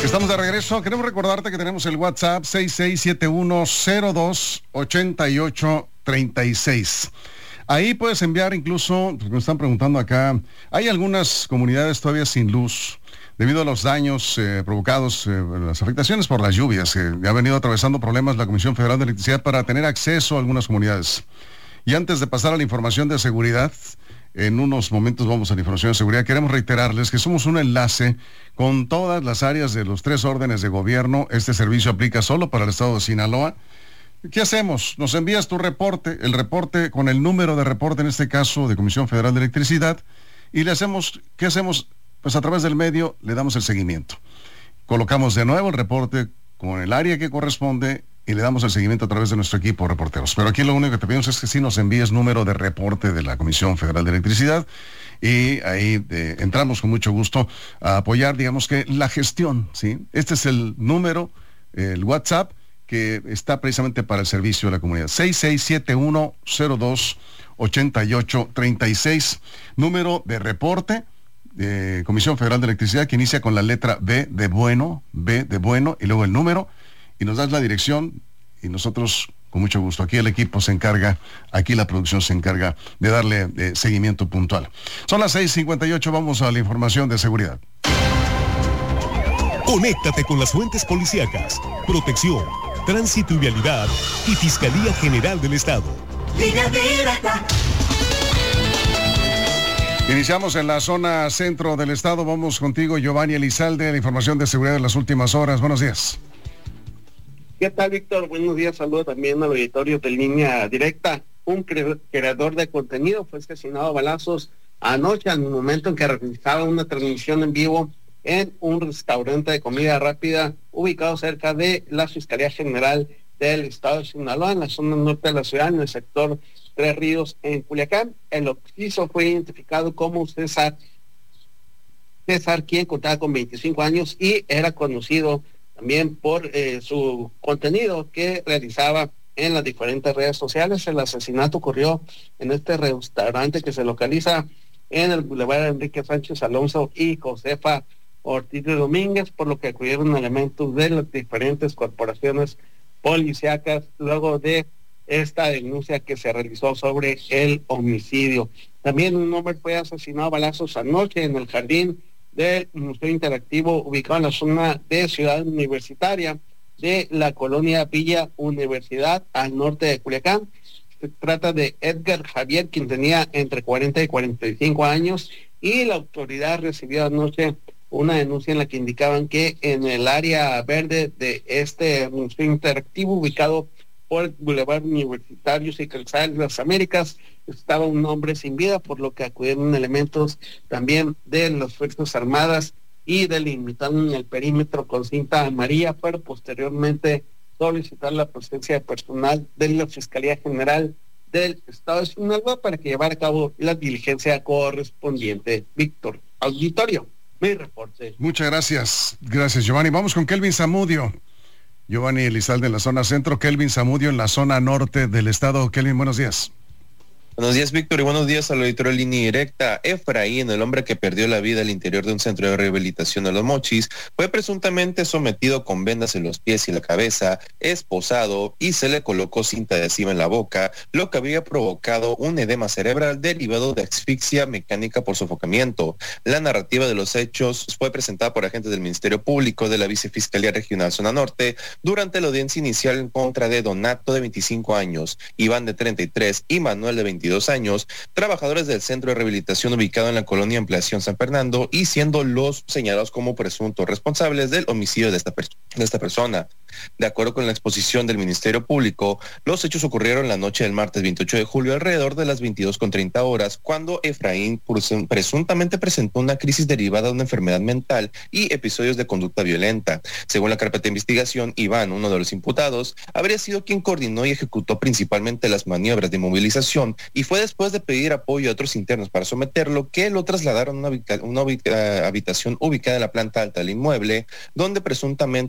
Estamos de regreso. Queremos recordarte que tenemos el WhatsApp 6671028836. Ahí puedes enviar incluso, porque me están preguntando acá, hay algunas comunidades todavía sin luz debido a los daños provocados, las afectaciones por las lluvias. Ha venido atravesando problemas la Comisión Federal de Electricidad para tener acceso a algunas comunidades. Y antes de pasar a la información de seguridad, en unos momentos vamos a la información de seguridad, queremos reiterarles que somos un enlace con todas las áreas de los 3 órdenes de gobierno. Este servicio aplica solo para el estado de Sinaloa. ¿Qué hacemos? Nos envías tu reporte, el reporte con el número de reporte, en este caso de Comisión Federal de Electricidad, y le hacemos, ¿qué hacemos? Pues a través del medio le damos el seguimiento. Colocamos de nuevo el reporte con el área que corresponde y le damos el seguimiento a través de nuestro equipo de reporteros. Pero aquí lo único que te pedimos es que sí nos envíes número de reporte de la Comisión Federal de Electricidad y ahí entramos con mucho gusto a apoyar, digamos que la gestión, ¿sí? Este es el número, el WhatsApp, que está precisamente para el servicio de la comunidad. 6671028836, número de reporte de Comisión Federal de Electricidad, que inicia con la letra B de bueno, y luego el número, y nos das la dirección, y nosotros, con mucho gusto, aquí el equipo se encarga, aquí la producción se encarga de darle seguimiento puntual. Son las 6:58, vamos a la información de seguridad. Conéctate con las fuentes policíacas, protección, tránsito y vialidad y Fiscalía General del Estado. Línea directa. Iniciamos en la zona centro del estado. Vamos contigo, Giovanni Elizalde, la información de seguridad de las últimas horas. Buenos días. ¿Qué tal, Víctor? Buenos días. Saludo también al auditorio de Línea Directa. Un creador de contenido fue asesinado a balazos anoche al momento en que realizaba una transmisión en vivo en un restaurante de comida rápida ubicado cerca de la Fiscalía General del Estado de Sinaloa, en la zona norte de la ciudad, en el sector Tres Ríos, en Culiacán. El occiso fue identificado como César, quien contaba con 25 años y era conocido también por su contenido que realizaba en las diferentes redes sociales. El asesinato ocurrió en este restaurante que se localiza en el Boulevard Enrique Sánchez Alonso y Josefa Ortiz de Domínguez, por lo que acudieron elementos de las diferentes corporaciones policíacas luego de esta denuncia que se realizó sobre el homicidio. También un hombre fue asesinado a balazos anoche en el jardín del Museo Interactivo ubicado en la zona de Ciudad Universitaria de la colonia Villa Universidad al norte de Culiacán. Se trata de Edgar Javier, quien tenía entre 40 y 45 años, y la autoridad recibió anoche una denuncia en la que indicaban que en el área verde de este Museo Interactivo ubicado por el Boulevard Universitario y Calzada de las Américas estaba un hombre sin vida, por lo que acudieron elementos también de las Fuerzas Armadas y delimitaron el perímetro con cinta amarilla para posteriormente solicitar la presencia de personal de la Fiscalía General del Estado de Sinaloa para que llevara a cabo la diligencia correspondiente. Víctor, auditorio, mi reporte. Muchas gracias. Gracias, Giovanni. Vamos con Kelvin Zamudio. Giovanni Elizalde en la zona centro, Kelvin Zamudio en la zona norte del estado. Kelvin, buenos días. Buenos días, Víctor, y buenos días al auditorio de Línea Directa. Efraín, el hombre que perdió la vida al interior de un centro de rehabilitación de Los Mochis, fue presuntamente sometido con vendas en los pies y la cabeza, esposado y se le colocó cinta adhesiva en la boca, lo que había provocado un edema cerebral derivado de asfixia mecánica por sofocamiento. La narrativa de los hechos fue presentada por agentes del Ministerio Público de la Vicefiscalía Regional Zona Norte durante la audiencia inicial en contra de Donato, de 25 años, Iván, de 33 y Manuel, de 22 años, trabajadores del centro de rehabilitación ubicado en la colonia Ampliación San Fernando, y siendo los señalados como presuntos responsables del homicidio de esta persona. De acuerdo con la exposición del Ministerio Público, los hechos ocurrieron la noche del martes 28 de julio alrededor de las 22:30 horas, cuando Efraín presuntamente presentó una crisis derivada de una enfermedad mental y episodios de conducta violenta. Según la carpeta de investigación, Iván, uno de los imputados, habría sido quien coordinó y ejecutó principalmente las maniobras de movilización, y fue después de pedir apoyo a otros internos para someterlo que lo trasladaron a una habitación ubicada en la planta alta del inmueble, donde presuntamente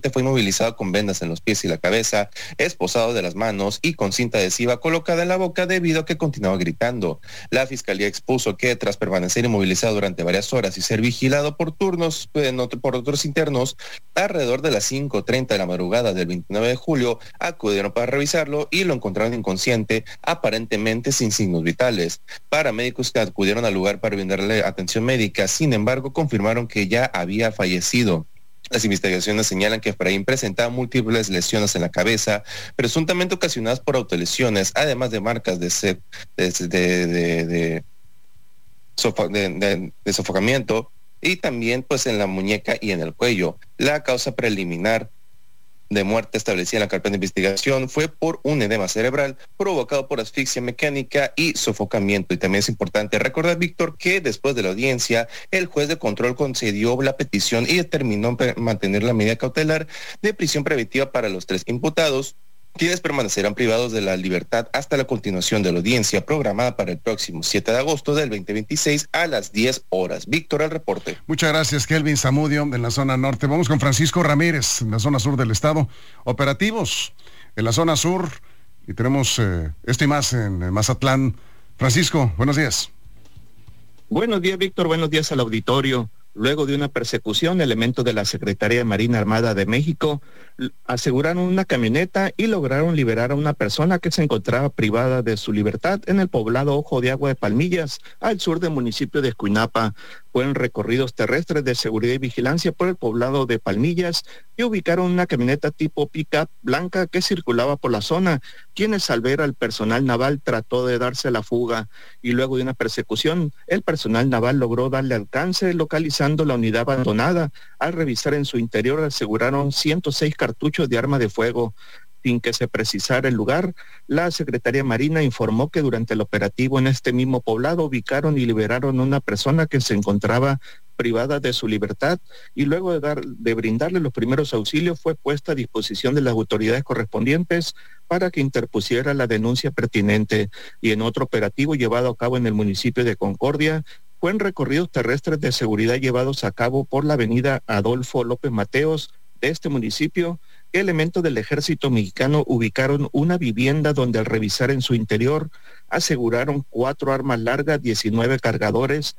fue inmovilizado con vendas en los pies y la cabeza, esposado de las manos y con cinta adhesiva colocada en la boca debido a que continuaba gritando. La fiscalía expuso que tras permanecer inmovilizado durante varias horas y ser vigilado por turnos por otros internos, alrededor de las 5:30 de la madrugada del 29 de julio acudieron para revisarlo y lo encontraron inconsciente, aparentemente sin signos vitales. Paramédicos que acudieron al lugar para brindarle atención médica, sin embargo, confirmaron que ya había fallecido. Las investigaciones señalan que Efraín presentaba múltiples lesiones en la cabeza, presuntamente ocasionadas por autolesiones, además de marcas de sofocamiento y también pues en la muñeca y en el cuello. La causa preliminar de muerte establecida en la carpeta de investigación fue por un edema cerebral provocado por asfixia mecánica y sofocamiento. Y también es importante recordar, Víctor, que después de la audiencia, el juez de control concedió la petición y determinó mantener la medida cautelar de prisión preventiva para los 3 imputados, quienes permanecerán privados de la libertad hasta la continuación de la audiencia programada para el próximo 7 de agosto del 2026 a las 10 horas. Víctor, al reporte. Muchas gracias, Kelvin Zamudio, en la zona norte. Vamos con Francisco Ramírez, en la zona sur del estado. Operativos en la zona sur, y tenemos esto y más en Mazatlán. Francisco, buenos días. Buenos días, Víctor, buenos días al auditorio. Luego de una persecución, elementos de la Secretaría de Marina Armada de México aseguraron una camioneta y lograron liberar a una persona que se encontraba privada de su libertad en el poblado Ojo de Agua de Palmillas, al sur del municipio de Escuinapa. Fueron recorridos terrestres de seguridad y vigilancia por el poblado de Palmillas y ubicaron una camioneta tipo pick-up blanca que circulaba por la zona, quienes al ver al personal naval trató de darse la fuga, y luego de una persecución, el personal naval logró darle alcance localizando la unidad abandonada. Al revisar en su interior aseguraron 106 cartuchos de arma de fuego. Sin que se precisara el lugar, la Secretaría Marina informó que durante el operativo en este mismo poblado ubicaron y liberaron a una persona que se encontraba privada de su libertad, y luego de brindarle los primeros auxilios fue puesta a disposición de las autoridades correspondientes para que interpusiera la denuncia pertinente. Y en otro operativo llevado a cabo en el municipio de Concordia, fueron recorridos terrestres de seguridad llevados a cabo por la avenida Adolfo López Mateos de este municipio. Elementos del ejército mexicano ubicaron una vivienda donde al revisar en su interior aseguraron 4 armas largas, 19 cargadores,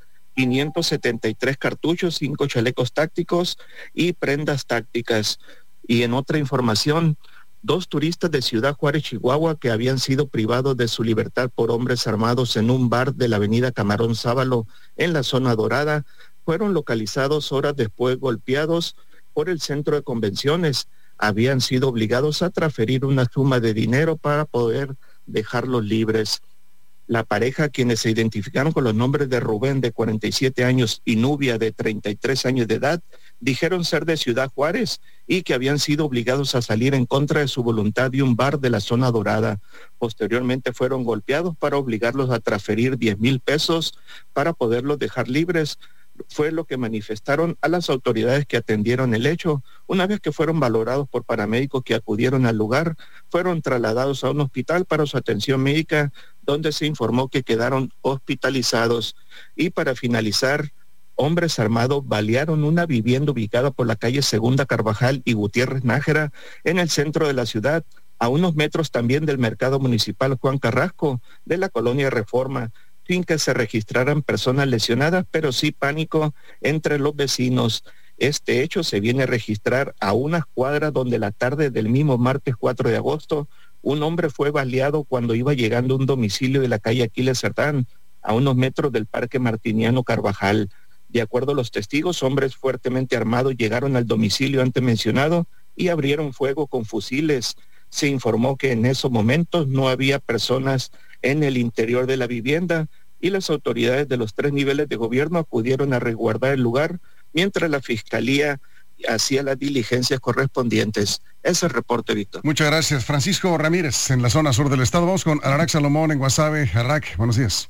573 cartuchos, 5 chalecos tácticos y prendas tácticas. Y en otra información, 2 turistas de Ciudad Juárez, Chihuahua, que habían sido privados de su libertad por hombres armados en un bar de la avenida Camarón Sábalo en la zona dorada, fueron localizados horas después golpeados por el centro de convenciones. Habían sido obligados a transferir una suma de dinero para poder dejarlos libres. La pareja, quienes se identificaron con los nombres de Rubén, de 47 años, y Nubia, de 33 años de edad, dijeron ser de Ciudad Juárez y que habían sido obligados a salir en contra de su voluntad de un bar de la zona dorada. Posteriormente fueron golpeados para obligarlos a transferir 10,000 pesos para poderlos dejar libres. Fue lo que manifestaron a las autoridades que atendieron el hecho. Una vez que fueron valorados por paramédicos que acudieron al lugar, fueron trasladados a un hospital para su atención médica, donde se informó que quedaron hospitalizados. Y para finalizar, hombres armados balearon una vivienda ubicada por la calle Segunda Carvajal y Gutiérrez Nájera en el centro de la ciudad, a unos metros también del mercado municipal Juan Carrasco de la colonia Reforma, sin que se registraran personas lesionadas, pero sí pánico entre los vecinos. Este hecho se viene a registrar a unas cuadras donde la tarde del mismo martes 4 de agosto, un hombre fue baleado cuando iba llegando a un domicilio de la calle Aquiles Cerdán, a unos metros del Parque Martiniano Carvajal. De acuerdo a los testigos, hombres fuertemente armados llegaron al domicilio antes mencionado y abrieron fuego con fusiles. Se informó que en esos momentos no había personas en el interior de la vivienda y las autoridades de los 3 niveles de gobierno acudieron a resguardar el lugar mientras la Fiscalía hacía las diligencias correspondientes. Ese es el reporte, Víctor. Muchas gracias. Francisco Ramírez, en la zona sur del estado. Vamos con Ararak Salomón en Guasave. Ararak, buenos días.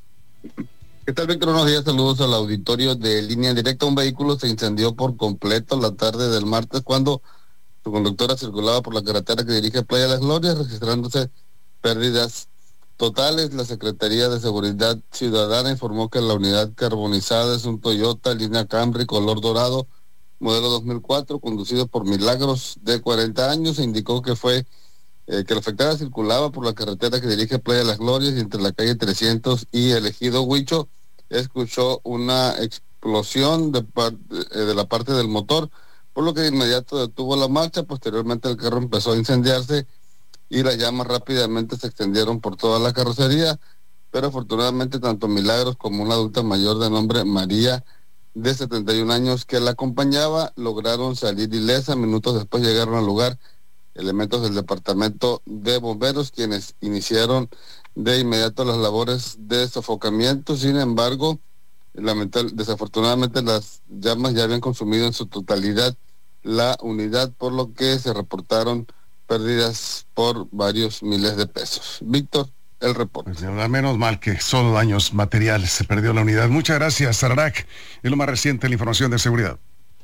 ¿Qué tal, Víctor? Buenos días, saludos al auditorio de Línea Directa. Un vehículo se incendió por completo la tarde del martes cuando su conductora circulaba por la carretera que dirige a Playa Las Glorias, registrándose pérdidas totales. La Secretaría de Seguridad Ciudadana informó que la unidad carbonizada es un Toyota línea Camry color dorado modelo 2004, conducido por Milagros, de 40 años. Se indicó que fue que la afectada circulaba por la carretera que dirige Playa Las Glorias, y entre la calle 300 y el Ejido Huicho escuchó una explosión de la parte del motor, por lo que de inmediato detuvo la marcha. Posteriormente el carro empezó a incendiarse y las llamas rápidamente se extendieron por toda la carrocería, pero afortunadamente tanto Milagros como una adulta mayor de nombre María, de 71 años, que la acompañaba, lograron salir ilesa. Minutos después llegaron al lugar elementos del departamento de bomberos, quienes iniciaron de inmediato las labores de sofocamiento. Sin embargo, desafortunadamente las llamas ya habían consumido en su totalidad la unidad, por lo que se reportaron pérdidas por varios miles de pesos. Víctor, el reporte. Pues, menos mal que solo daños materiales, se perdió la unidad. Muchas gracias, Sararac. Es lo más reciente en la información de seguridad.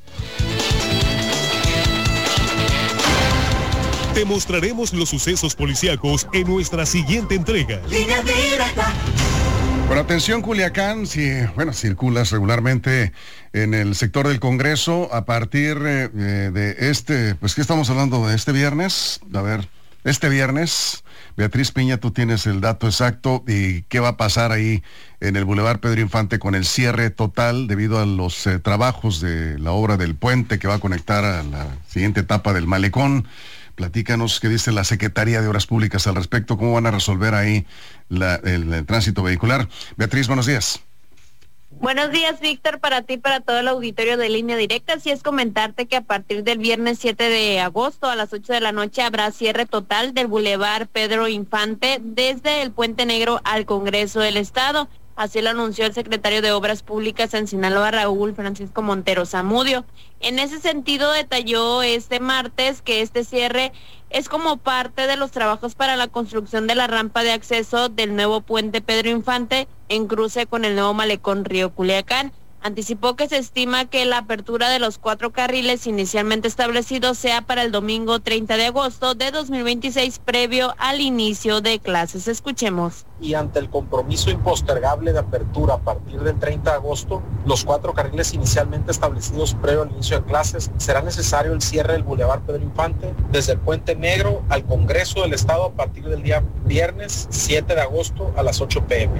Te mostraremos los sucesos policíacos en nuestra siguiente entrega. Línea Directa. Bueno, atención Culiacán, si circulas regularmente en el sector del Congreso a partir de ¿qué estamos hablando de este viernes? A ver, este viernes, Beatriz Piña, tú tienes el dato exacto y qué va a pasar ahí en el Boulevard Pedro Infante con el cierre total debido a los trabajos de la obra del puente que va a conectar a la siguiente etapa del malecón. Platícanos qué dice la Secretaría de Obras Públicas al respecto, cómo van a resolver ahí el tránsito vehicular. Beatriz, buenos días. Buenos días, Víctor, para ti y para todo el auditorio de Línea Directa. Así es, comentarte que a partir del viernes 7 de agosto a las 8 de la noche habrá cierre total del Boulevard Pedro Infante desde el Puente Negro al Congreso del Estado. Así lo anunció el secretario de Obras Públicas en Sinaloa, Raúl Francisco Montero Zamudio. En ese sentido, detalló este martes que este cierre es como parte de los trabajos para la construcción de la rampa de acceso del nuevo puente Pedro Infante en cruce con el nuevo malecón Río Culiacán. Anticipó que se estima que la apertura de los 4 carriles inicialmente establecidos sea para el domingo 30 de agosto de 2026, previo al inicio de clases. Escuchemos. Y ante el compromiso impostergable de apertura a partir del 30 de agosto, los 4 carriles inicialmente establecidos previo al inicio de clases, será necesario el cierre del Boulevard Pedro Infante desde el Puente Negro al Congreso del Estado a partir del día viernes 7 de agosto a las 8 p.m.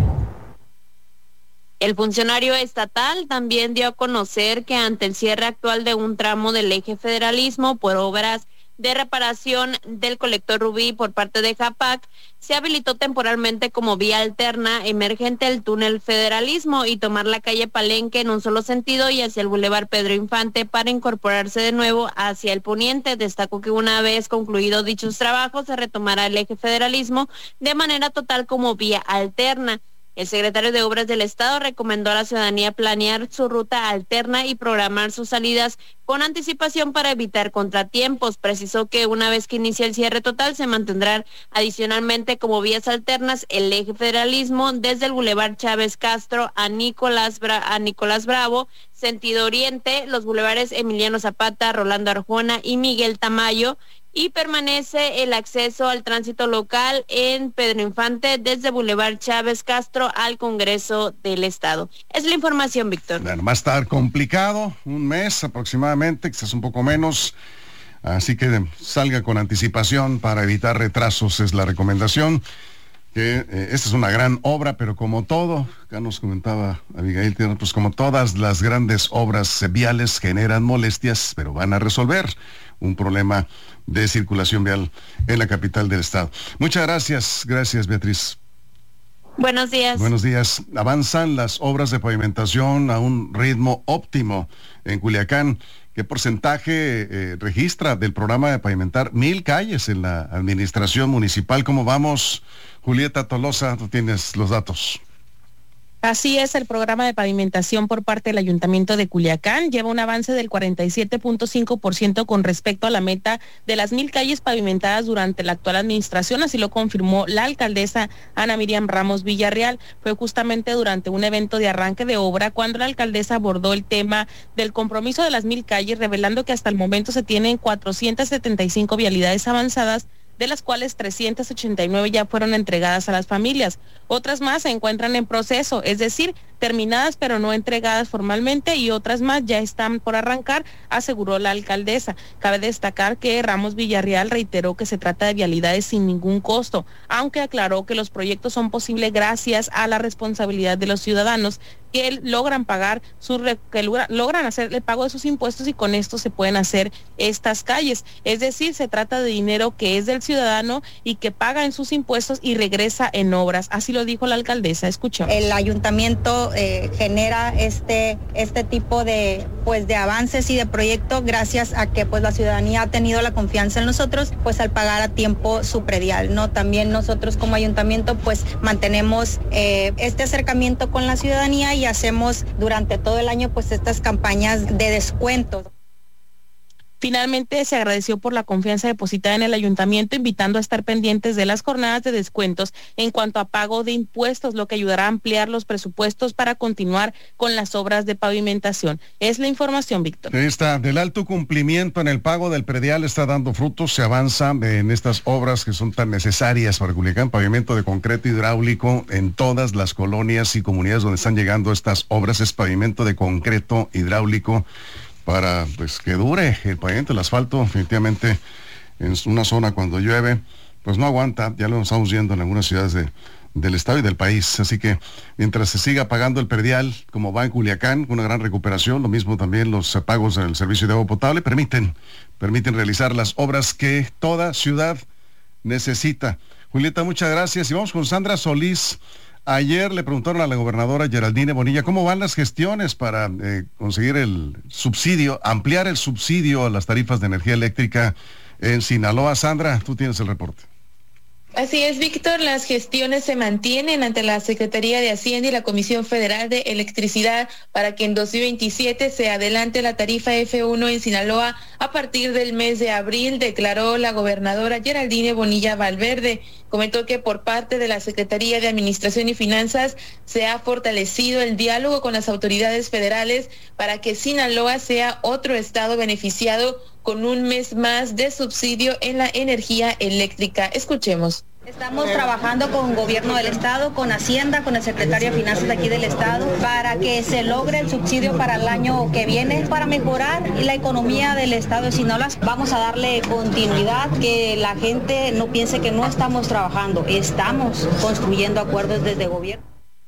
El funcionario estatal también dio a conocer que ante el cierre actual de un tramo del eje federalismo por obras de reparación del colector Rubí por parte de JAPAC, se habilitó temporalmente como vía alterna emergente el túnel federalismo y tomar la calle Palenque en un solo sentido y hacia el Boulevard Pedro Infante para incorporarse de nuevo hacia el poniente. Destacó que una vez concluidos dichos trabajos se retomará el eje federalismo de manera total como vía alterna. El secretario de Obras del Estado recomendó a la ciudadanía planear su ruta alterna y programar sus salidas con anticipación para evitar contratiempos. Precisó que una vez que inicie el cierre total se mantendrán adicionalmente como vías alternas el eje federalismo desde el Boulevard Chávez Castro a Nicolás Bravo, sentido oriente, los bulevares Emiliano Zapata, Rolando Arjona y Miguel Tamayo, y permanece el acceso al tránsito local en Pedro Infante desde Boulevard Chávez Castro al Congreso del Estado. Es la información, Víctor. Bueno, va a estar complicado, un mes aproximadamente, quizás un poco menos, así que salga con anticipación para evitar retrasos, es la recomendación. Que esta es una gran obra, pero como todo, acá nos comentaba Abigail, pues como todas las grandes obras viales generan molestias, pero van a resolver un problema de circulación vial en la capital del estado. Muchas gracias Beatriz. Buenos días. Buenos días. Avanzan las obras de pavimentación a un ritmo óptimo en Culiacán. ¿Qué porcentaje registra del programa de pavimentar 1,000 calles en la administración municipal? ¿Cómo vamos? Julieta Tolosa, tú tienes los datos. Así es, el programa de pavimentación por parte del Ayuntamiento de Culiacán lleva un avance del 47.5% con respecto a la meta de las 1,000 calles pavimentadas durante la actual administración, así lo confirmó la alcaldesa Ana Miriam Ramos Villarreal. Fue justamente durante un evento de arranque de obra cuando la alcaldesa abordó el tema del compromiso de las 1,000 calles, revelando que hasta el momento se tienen 475 vialidades avanzadas, de las cuales 389 ya fueron entregadas a las familias. Otras más se encuentran en proceso, es decir, terminadas pero no entregadas formalmente, y otras más ya están por arrancar, aseguró la alcaldesa. Cabe destacar que Ramos Villarreal reiteró que se trata de vialidades sin ningún costo, aunque aclaró que los proyectos son posibles gracias a la responsabilidad de los ciudadanos que logran logran hacer el pago de sus impuestos, y con esto se pueden hacer estas calles. Es decir, se trata de dinero que es del ciudadano y que paga en sus impuestos y regresa en obras. Así lo dijo la alcaldesa. Escuchemos. El ayuntamiento genera este tipo de avances y de proyectos gracias a que la ciudadanía ha tenido la confianza en nosotros, al pagar a tiempo su predial, ¿no? También nosotros como ayuntamiento mantenemos este acercamiento con la ciudadanía y hacemos durante todo el año estas campañas de descuentos. Finalmente, se agradeció por la confianza depositada en el ayuntamiento, invitando a estar pendientes de las jornadas de descuentos en cuanto a pago de impuestos, lo que ayudará a ampliar los presupuestos para continuar con las obras de pavimentación. Es la información, Víctor. Ahí está, del alto cumplimiento en el pago del predial está dando frutos, se avanza en estas obras que son tan necesarias para Culiacán, pavimento de concreto hidráulico en todas las colonias y comunidades donde están llegando estas obras, es pavimento de concreto hidráulico, para que dure el pavimento, el asfalto. Definitivamente en una zona cuando llueve no aguanta, ya lo estamos viendo en algunas ciudades del estado y del país, así que mientras se siga pagando el predial como va en Culiacán, una gran recuperación, lo mismo también los pagos del servicio de agua potable permiten realizar las obras que toda ciudad necesita. Julieta, muchas gracias, y vamos con Sandra Solís. Ayer le preguntaron a la gobernadora Geraldine Bonilla cómo van las gestiones para conseguir el subsidio, ampliar el subsidio a las tarifas de energía eléctrica en Sinaloa. Sandra, tú tienes el reporte. Así es, Víctor, las gestiones se mantienen ante la Secretaría de Hacienda y la Comisión Federal de Electricidad para que en 2027 se adelante la tarifa F1 en Sinaloa a partir del mes de abril, declaró la gobernadora Geraldine Bonilla Valverde. Comentó que por parte de la Secretaría de Administración y Finanzas se ha fortalecido el diálogo con las autoridades federales para que Sinaloa sea otro estado beneficiado con un mes más de subsidio en la energía eléctrica. Escuchemos. Estamos trabajando con el gobierno del estado, con Hacienda, con el secretario de Finanzas de aquí del estado, para que se logre el subsidio para el año que viene, para mejorar la economía del estado de Sinaloa. Vamos a darle continuidad, que la gente no piense que no estamos trabajando, estamos construyendo acuerdos desde gobierno.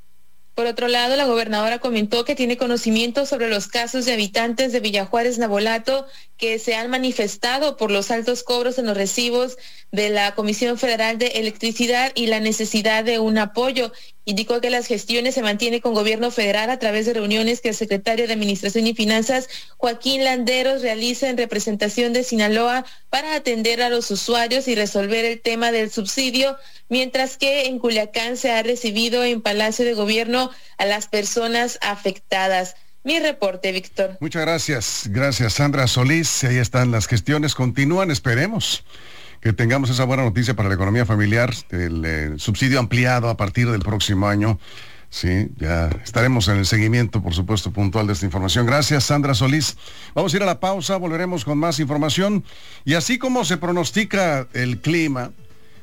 Por otro lado, la gobernadora comentó que tiene conocimiento sobre los casos de habitantes de Villajuárez, Navolato, que se han manifestado por los altos cobros en los recibos de la Comisión Federal de Electricidad y la necesidad de un apoyo. Indicó que las gestiones se mantienen con gobierno federal a través de reuniones que el secretario de Administración y Finanzas, Joaquín Landeros, realiza en representación de Sinaloa para atender a los usuarios y resolver el tema del subsidio, mientras que en Culiacán se ha recibido en Palacio de Gobierno a las personas afectadas. Mi reporte, Víctor. Muchas gracias. Gracias, Sandra Solís. Ahí están las gestiones. Continúan, esperemos que tengamos esa buena noticia para la economía familiar, el subsidio ampliado a partir del próximo año. Sí, ya estaremos en el seguimiento, por supuesto, puntual de esta información. Gracias, Sandra Solís. Vamos a ir a la pausa, volveremos con más información. Y así como se pronostica el clima,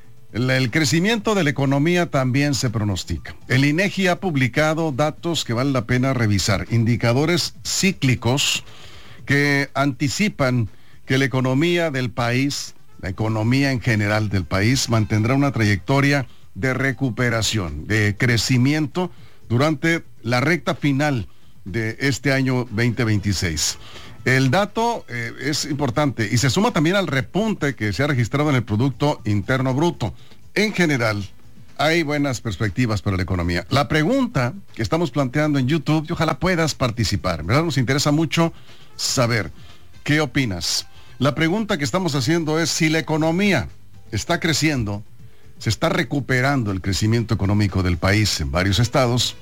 el crecimiento de la economía también se pronostica. El INEGI ha publicado datos que vale la pena revisar, indicadores cíclicos que anticipan que la economía del país, la economía en general del país, mantendrá una trayectoria de recuperación, de crecimiento durante la recta final de este año 2026. El dato es importante y se suma también al repunte que se ha registrado en el Producto Interno Bruto. En general, hay buenas perspectivas para la economía. La pregunta que estamos planteando en YouTube, y ojalá puedas participar, ¿verdad? Nos interesa mucho saber qué opinas. La pregunta que estamos haciendo es si la economía está creciendo, se está recuperando el crecimiento económico del país en varios estados.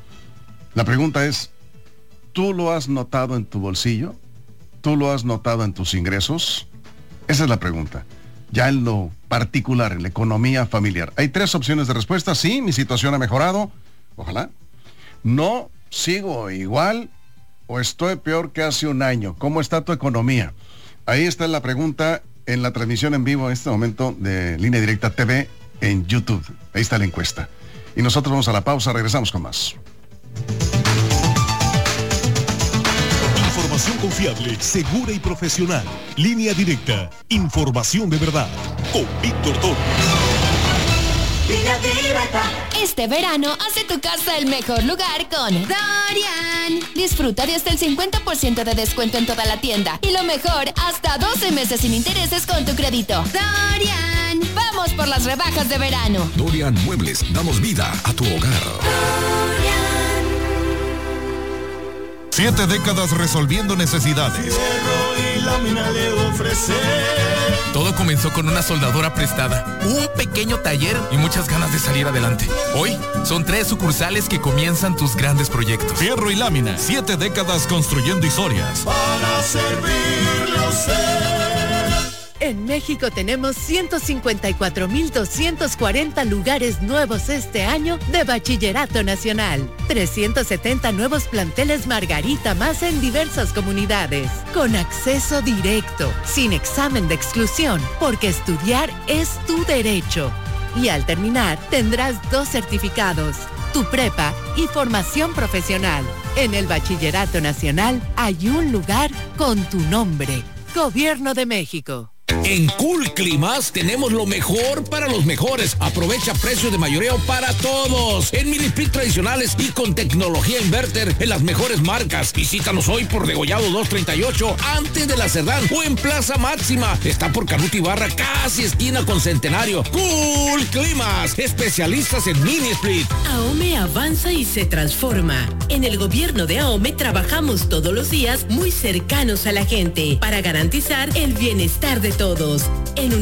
La pregunta es, ¿tú lo has notado en tu bolsillo? ¿Tú lo has notado en tus ingresos? Esa es la pregunta. Ya en lo particular, en la economía familiar. Hay 3 opciones de respuesta. Sí, mi situación ha mejorado. Ojalá. No, sigo igual o estoy peor que hace un año. ¿Cómo está tu economía? Ahí está la pregunta en la transmisión en vivo en este momento de Línea Directa TV en YouTube. Ahí está la encuesta. Y nosotros vamos a la pausa, regresamos con más. Información confiable, segura y profesional. Línea Directa, información de verdad. Con Víctor Toro. Este verano hace tu casa el mejor lugar con Dorian. Disfruta de hasta el 50% de descuento en toda la tienda. Y lo mejor, hasta 12 meses sin intereses con tu crédito. Dorian. Vamos por las rebajas de verano. Dorian Muebles, damos vida a tu hogar. 7 décadas resolviendo necesidades. Fierro y lámina le ofrece. Todo comenzó con una soldadora prestada, un pequeño taller y muchas ganas de salir adelante. Hoy son 3 sucursales que comienzan tus grandes proyectos. Fierro y lámina, 7 décadas construyendo historias. Para servirle a usted. En México tenemos 154,240 lugares nuevos este año de Bachillerato Nacional. 370 nuevos planteles Margarita más en diversas comunidades. Con acceso directo, sin examen de exclusión, porque estudiar es tu derecho. Y al terminar, tendrás 2 certificados, tu prepa y formación profesional. En el Bachillerato Nacional hay un lugar con tu nombre. Gobierno de México. En Cool Climas tenemos lo mejor para los mejores. Aprovecha precios de mayoreo para todos. En mini split tradicionales y con tecnología inverter en las mejores marcas. Visítanos hoy por Degollado 238 antes de la Cerdán o en Plaza Máxima. Está por Canuto Ibarra, casi esquina con Centenario. Cool Climas, especialistas en mini split. AOME avanza y se transforma. En el gobierno de AOME trabajamos todos los días muy cercanos a la gente para garantizar el bienestar de todos. En